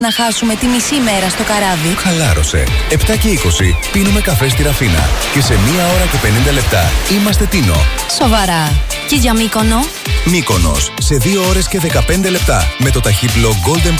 Να χάσουμε τη μισή μέρα στο καράβι. Χαλάρωσε. 7 και 20 πίνουμε καφέ στη Ραφίνα. Και σε 1 ώρα και 50 λεπτά είμαστε Τίνο. Σοβαρά. Και για Μύκονο? Μύκονος σε 2 ώρες και 15 λεπτά. Με το ταχύπλο Golden